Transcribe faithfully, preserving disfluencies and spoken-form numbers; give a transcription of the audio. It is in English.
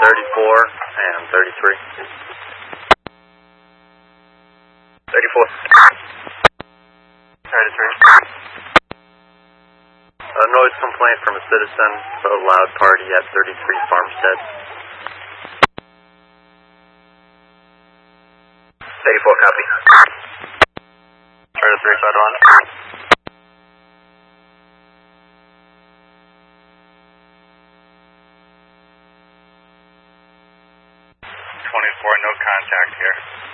thirty-four and thirty-three. thirty-four. thirty-three. A noise complaint from a citizen about a loud party at thirty-three Farmstead. thirty-four, copy. thirty-three, side one. twenty-four, no contact here.